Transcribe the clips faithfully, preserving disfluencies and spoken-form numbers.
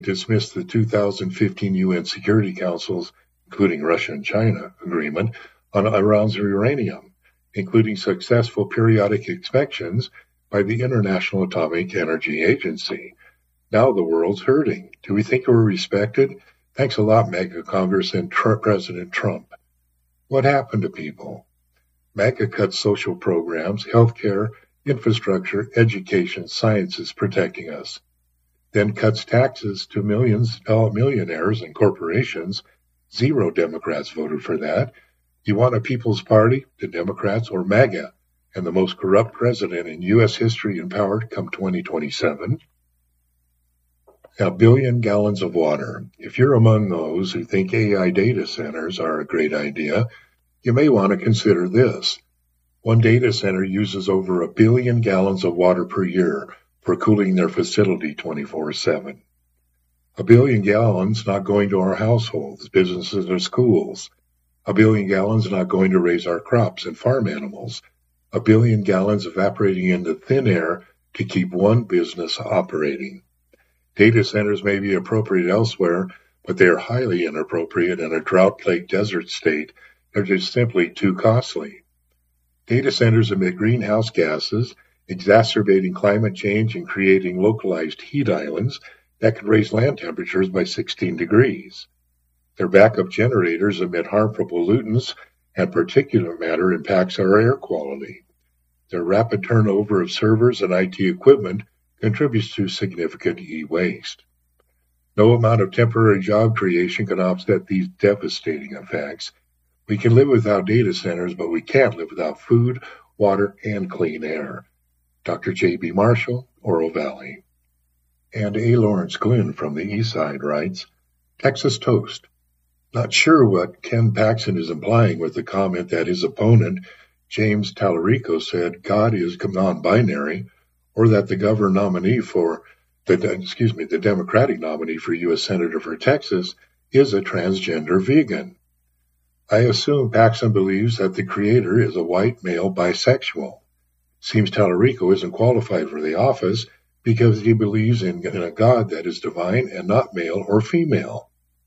dismissed the two thousand fifteen U N Security Council's, including Russia and China, agreement on Iran's uranium, including successful periodic inspections by the International Atomic Energy Agency. Now the world's hurting. Do we think we're respected? Thanks a lot, MAGA Congress and Tr- President Trump. What happened to people? MAGA cuts social programs, healthcare, infrastructure, education, science is protecting us. Then cuts taxes to millions of millionaires and corporations. Zero Democrats voted for that. You want a People's Party, the Democrats, or MAGA, and the most corrupt president in U S history in power come twenty twenty-seven? A billion gallons of water. If you're among those who think A I data centers are a great idea, you may want to consider this. One data center uses over a billion gallons of water per year for cooling their facility twenty-four seven. A billion gallons not going to our households, businesses, or schools. A billion gallons not going to raise our crops and farm animals. A billion gallons evaporating into thin air to keep one business operating. Data centers may be appropriate elsewhere, but they are highly inappropriate in a drought-plagued desert state. They're just simply too costly. Data centers emit greenhouse gases, exacerbating climate change and creating localized heat islands that can raise land temperatures by sixteen degrees. Their backup generators emit harmful pollutants, and particulate matter impacts our air quality. Their rapid turnover of servers and I T equipment contributes to significant e-waste. No amount of temporary job creation can offset these devastating effects. We can live without data centers, but we can't live without food, water, and clean air. Doctor J B Marshall, Oro Valley. And A. Lawrence Glynn from the East Side writes, Texas toast. Not sure what Ken Paxton is implying with the comment that his opponent, James Tallarico, said God is non-binary, or that the governor nominee for the excuse me the Democratic nominee for U S Senator for Texas is a transgender vegan. I assume Paxton believes that the creator is a white male bisexual. Seems Tallarico isn't qualified for the office because he believes in, in a God that is divine and not male or female.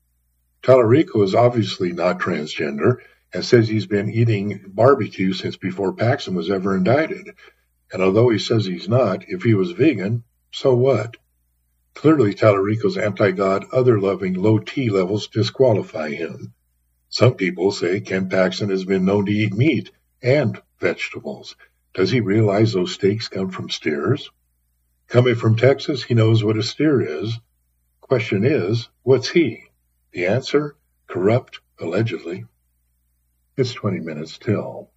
Tallarico is obviously not transgender and says he's been eating barbecue since before Paxton was ever indicted. And although he says he's not, if he was vegan, so what? Clearly, Tallarico's anti-God, other-loving, low T levels disqualify him. Some people say Ken Paxton has been known to eat meat and vegetables. Does he realize those steaks come from steers? Coming from Texas, he knows what a steer is. Question is, what's he? The answer? Corrupt, allegedly. It's twenty minutes till.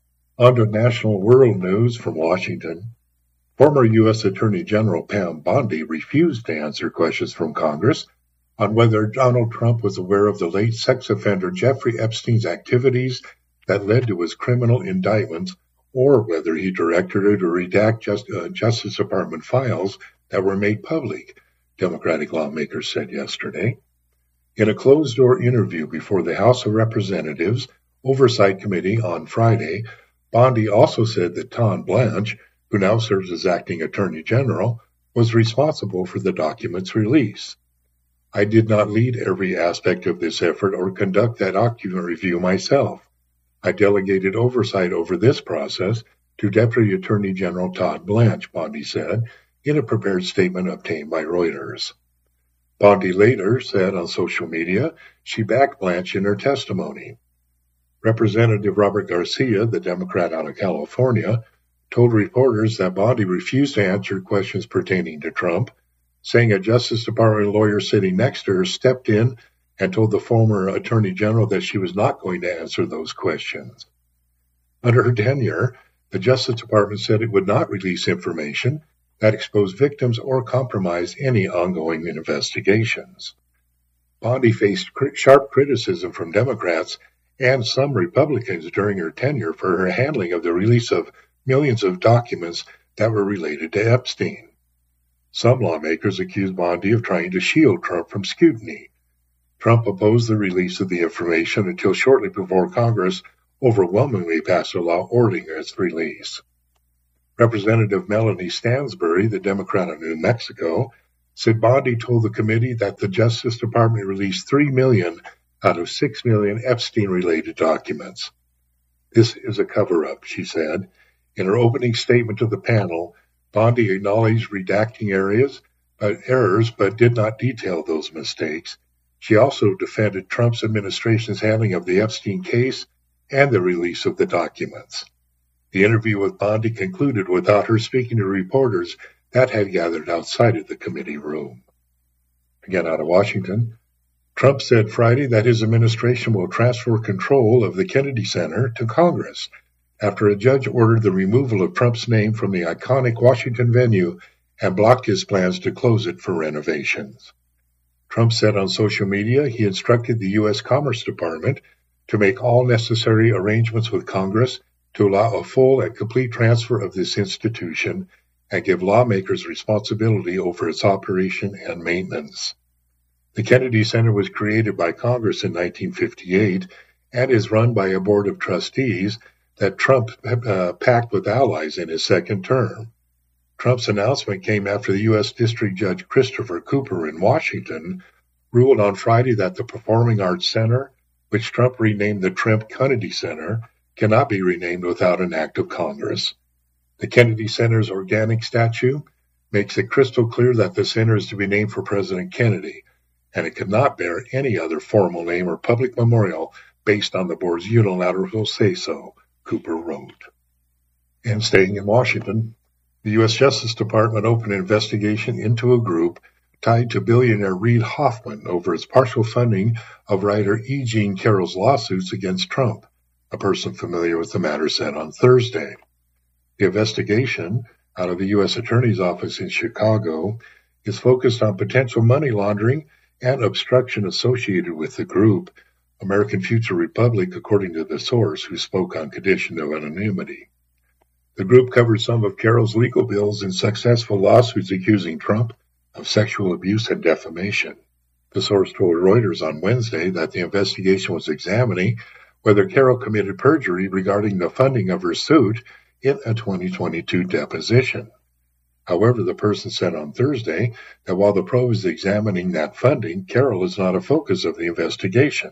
On to national world news from Washington. Former U S Attorney General Pam Bondi refused to answer questions from Congress on whether Donald Trump was aware of the late sex offender Jeffrey Epstein's activities that led to his criminal indictments, or whether he directed her to redact just, uh, Justice Department files that were made public, Democratic lawmakers said yesterday. In a closed-door interview before the House of Representatives Oversight Committee on Friday, Bondi also said that Tom Blanche, who now serves as acting Attorney General, was responsible for the document's release. I did not lead every aspect of this effort or conduct that document review myself. I delegated oversight over this process to Deputy Attorney General Todd Blanche, Bondi said, in a prepared statement obtained by Reuters. Bondi later said on social media she backed Blanche in her testimony. Representative Robert Garcia, the Democrat out of California, told reporters that Bondi refused to answer questions pertaining to Trump, saying a Justice Department lawyer sitting next to her stepped in and told the former Attorney General that she was not going to answer those questions. Under her tenure, the Justice Department said it would not release information that exposed victims or compromised any ongoing investigations. Bondi faced cr- sharp criticism from Democrats and some Republicans during her tenure for her handling of the release of millions of documents that were related to Epstein. Some lawmakers accused Bondi of trying to shield Trump from scrutiny. Trump opposed the release of the information until shortly before Congress overwhelmingly passed a law ordering its release. Representative Melanie Stansbury, the Democrat of New Mexico, said Bondi told the committee that the Justice Department released three million dollars out of six million Epstein-related documents. This is a cover-up, she said. In her opening statement to the panel, Bondi acknowledged redacting areas, but errors, but did not detail those mistakes. She also defended Trump's administration's handling of the Epstein case and the release of the documents. The interview with Bondi concluded without her speaking to reporters that had gathered outside of the committee room. Again, out of Washington, Trump said Friday that his administration will transfer control of the Kennedy Center to Congress after a judge ordered the removal of Trump's name from the iconic Washington venue and blocked his plans to close it for renovations. Trump said on social media he instructed the U S Commerce Department to make all necessary arrangements with Congress to allow a full and complete transfer of this institution and give lawmakers responsibility over its operation and maintenance. The Kennedy Center was created by Congress in nineteen fifty-eight and is run by a board of trustees that Trump uh, packed with allies in his second term. Trump's announcement came after the U S District Judge Christopher Cooper in Washington ruled on Friday that the Performing Arts Center, which Trump renamed the Trump Kennedy Center, cannot be renamed without an act of Congress. The Kennedy Center's organic statute makes it crystal clear that the center is to be named for President Kennedy, and it cannot bear any other formal name or public memorial based on the board's unilateral say-so, Cooper wrote. And staying in Washington, the U S Justice Department opened an investigation into a group tied to billionaire Reid Hoffman over its partial funding of writer E. Jean Carroll's lawsuits against Trump, a person familiar with the matter said on Thursday. The investigation, out of the U S Attorney's Office in Chicago, is focused on potential money laundering and obstruction associated with the group, American Future Republic, according to the source, who spoke on condition of anonymity. The group covered some of Carroll's legal bills in successful lawsuits accusing Trump of sexual abuse and defamation. The source told Reuters on Wednesday that the investigation was examining whether Carroll committed perjury regarding the funding of her suit in a twenty twenty-two deposition. However, the person said on Thursday that while the probe is examining that funding, Carroll is not a focus of the investigation.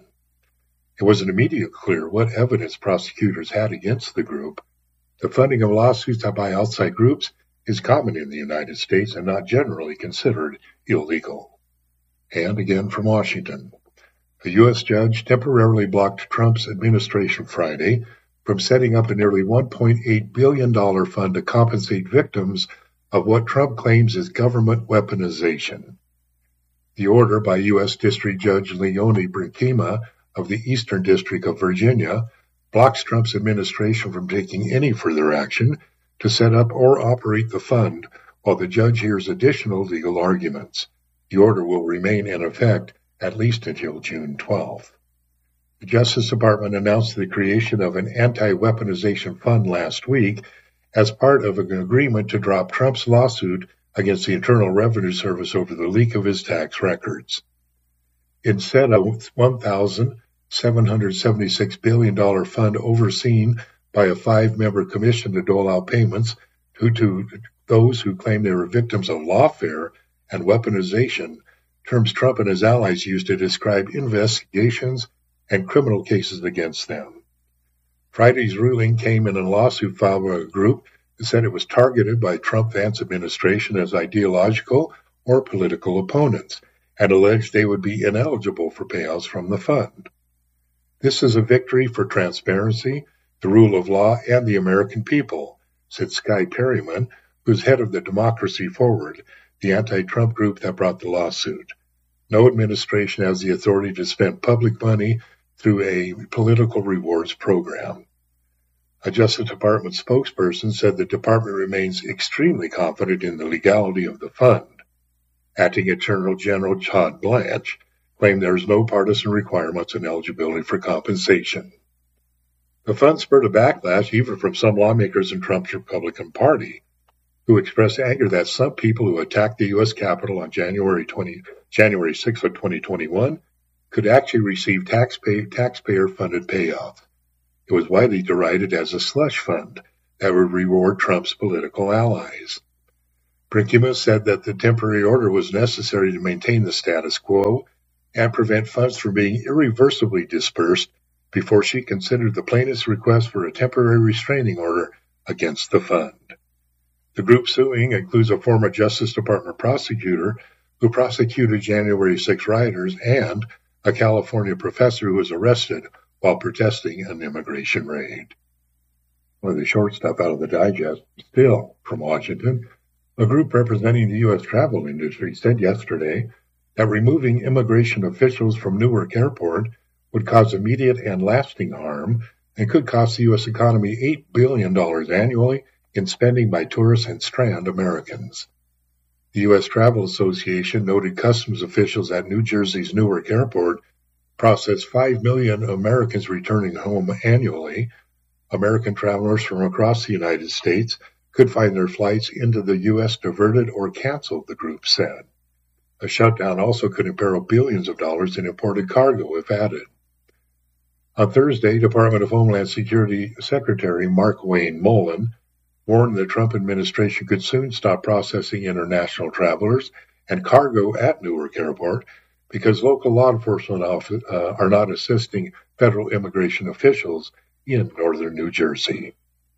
It wasn't immediately clear what evidence prosecutors had against the group. The funding of lawsuits by outside groups is common in the United States and not generally considered illegal. And again from Washington, a U S judge temporarily blocked Trump's administration Friday from setting up a nearly one point eight billion dollars fund to compensate victims of what Trump claims is government weaponization. The order by U S District Judge Leonie Brinkema of the Eastern District of Virginia blocks Trump's administration from taking any further action to set up or operate the fund while the judge hears additional legal arguments. The order will remain in effect at least until June twelfth. The Justice Department announced the creation of an anti-weaponization fund last week as part of an agreement to drop Trump's lawsuit against the Internal Revenue Service over the leak of his tax records. Instead of one thousand seven hundred seventy-six billion dollars fund overseen by a five-member commission to dole out payments to, to those who claim they were victims of lawfare and weaponization, terms Trump and his allies used to describe investigations and criminal cases against them. Friday's ruling came in a lawsuit filed by a group that said it was targeted by Trump-Vance administration as ideological or political opponents and alleged they would be ineligible for payouts from the fund. This is a victory for transparency, the rule of law, and the American people, said Skye Perryman, who's head of the Democracy Forward, the anti-Trump group that brought the lawsuit. No administration has the authority to spend public money through a political rewards program. A Justice Department spokesperson said the department remains extremely confident in the legality of the fund. Acting Attorney General Todd Blanche claimed there is no partisan requirements and eligibility for compensation. The fund spurred a backlash even from some lawmakers in Trump's Republican Party, who expressed anger that some people who attacked the U S Capitol on January sixth of twenty twenty-one could actually receive taxpay, taxpayer-funded payoffs. It was widely derided as a slush fund that would reward Trump's political allies. Brinkema said that the temporary order was necessary to maintain the status quo and prevent funds from being irreversibly dispersed before she considered the plaintiff's request for a temporary restraining order against the fund. The group suing includes a former Justice Department prosecutor who prosecuted January sixth rioters and a California professor who was arrested while protesting an immigration raid. One of the short stuff out of the digest, still from Washington, a group representing the U S travel industry said yesterday that removing immigration officials from Newark Airport would cause immediate and lasting harm and could cost the U S economy eight billion dollars annually in spending by tourists and strand Americans. The U S Travel Association noted customs officials at New Jersey's Newark Airport process five million Americans returning home annually. American travelers from across the United States could find their flights into the U S diverted or canceled, the group said. A shutdown also could imperil billions of dollars in imported cargo if added. On Thursday, Department of Homeland Security Secretary Mark Wayne Mullen warned the Trump administration could soon stop processing international travelers and cargo at Newark Airport because local law enforcement office, uh, are not assisting federal immigration officials in northern New Jersey.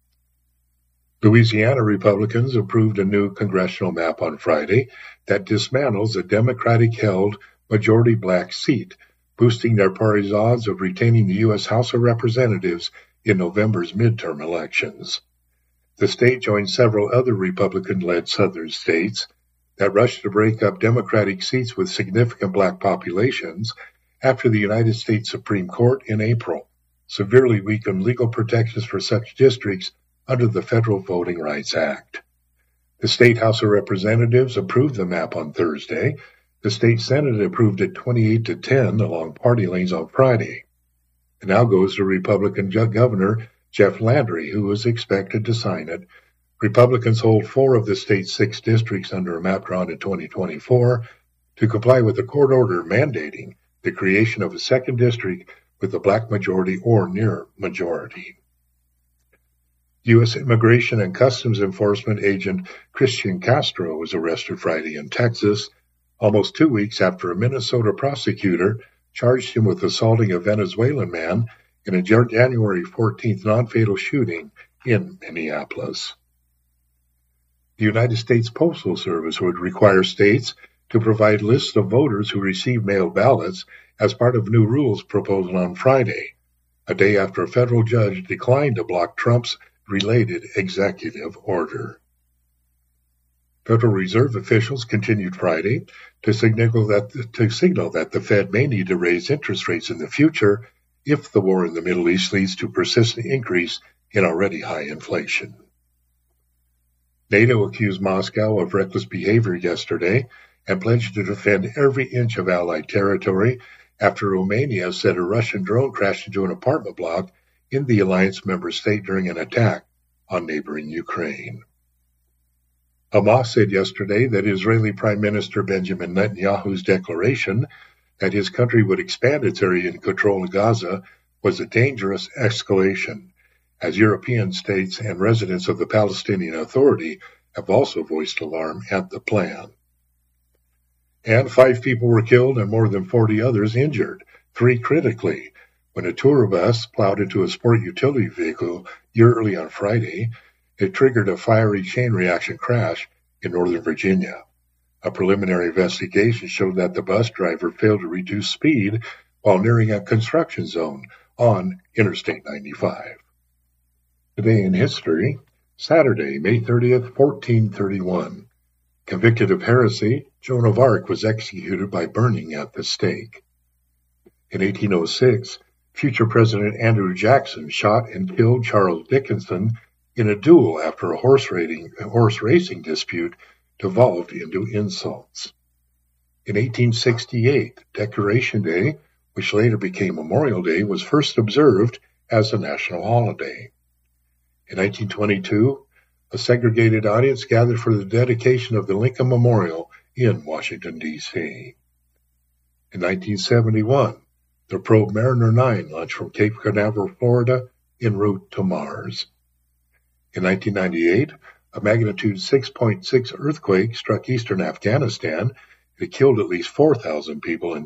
Louisiana Republicans approved a new congressional map on Friday that dismantles a Democratic-held majority-black seat, boosting their party's odds of retaining the U S House of Representatives in November's midterm elections. The state joined several other Republican-led southern states that rushed to break up Democratic seats with significant black populations after the United States Supreme Court in April severely weakened legal protections for such districts under the Federal Voting Rights Act. The State House of Representatives approved the map on Thursday. The State Senate approved it twenty-eight to ten along party lines on Friday. It now goes to Republican Governor Jeff Landry, who is expected to sign it. Republicans hold four of the state's six districts under a map drawn in twenty twenty-four to comply with a court order mandating the creation of a second district with a black majority or near majority. U S Immigration and Customs Enforcement agent Christian Castro was arrested Friday in Texas, almost two weeks after a Minnesota prosecutor charged him with assaulting a Venezuelan man in a January fourteenth non-fatal shooting in Minneapolis. The United States Postal Service would require states to provide lists of voters who receive mail ballots as part of new rules proposed on Friday, a day after a federal judge declined to block Trump's related executive order. Federal Reserve officials continued Friday to signal that to signal that the Fed may need to raise interest rates in the future if the war in the Middle East leads to persistent increase in already high inflation. NATO accused Moscow of reckless behavior yesterday and pledged to defend every inch of Allied territory after Romania said a Russian drone crashed into an apartment block in the alliance member state during an attack on neighboring Ukraine. Hamas said yesterday that Israeli Prime Minister Benjamin Netanyahu's declaration that his country would expand its area in control of Gaza was a dangerous escalation, as European states and residents of the Palestinian Authority have also voiced alarm at the plan. And five people were killed and more than forty others injured, three critically, when a tour bus plowed into a sport utility vehicle early on Friday. It triggered a fiery chain reaction crash in Northern Virginia. A preliminary investigation showed that the bus driver failed to reduce speed while nearing a construction zone on Interstate ninety-five. Today in history, Saturday, May thirtieth, fourteen thirty-one. Convicted of heresy, Joan of Arc was executed by burning at the stake. In eighteen oh six, future President Andrew Jackson shot and killed Charles Dickinson in a duel after a horse, rating, a horse racing dispute devolved into insults. In eighteen sixty-eight, Decoration Day, which later became Memorial Day, was first observed as a national holiday. In nineteen twenty-two, a segregated audience gathered for the dedication of the Lincoln Memorial in Washington, D C In nineteen seventy-one, the probe Mariner nine launched from Cape Canaveral, Florida, en route to Mars. In nineteen ninety-eight, A magnitude six point six earthquake struck eastern Afghanistan. It killed at least four thousand people and